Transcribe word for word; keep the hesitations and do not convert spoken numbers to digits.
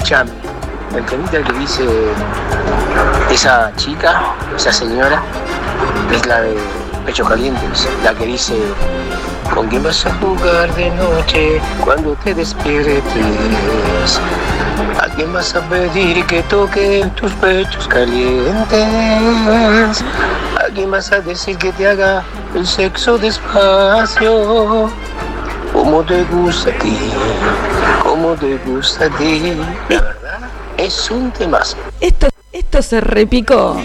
Escuchame, el temita que dice esa chica, esa señora, es la de Pechos Calientes, la que dice: ¿con quién vas a jugar de noche cuando te despiertes? ¿A quién vas a pedir que toque tus pechos calientes? ¿A quién vas a decir que te haga el sexo despacio? ¿Cómo te gusta a ti? ¿Cómo te gusta a ti? La verdad, es un temazo. Esto, esto se repicó.